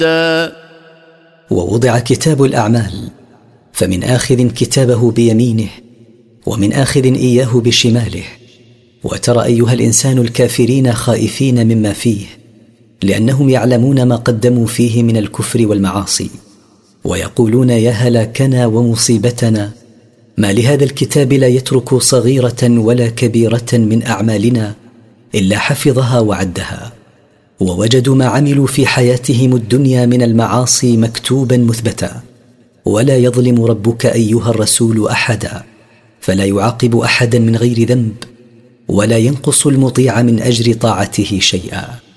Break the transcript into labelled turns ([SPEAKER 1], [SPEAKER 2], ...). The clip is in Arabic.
[SPEAKER 1] ووضع كتاب الأعمال، فمن آخذ كتابه بيمينه ومن آخذ إياه بشماله. وترى أيها الإنسان الكافرين خائفين مما فيه، لأنهم يعلمون ما قدموا فيه من الكفر والمعاصي، ويقولون يا هلاكنا ومصيبتنا، ما لهذا الكتاب لا يترك صغيرة ولا كبيرة من أعمالنا إلا حفظها وعدها. ووجدوا ما عملوا في حياتهم الدنيا من المعاصي مكتوبا مثبتا. ولا يظلم ربك أيها الرسول أحدا، فلا يعاقب أحدا من غير ذنب، ولا ينقص المطيع من أجر طاعته شيئا.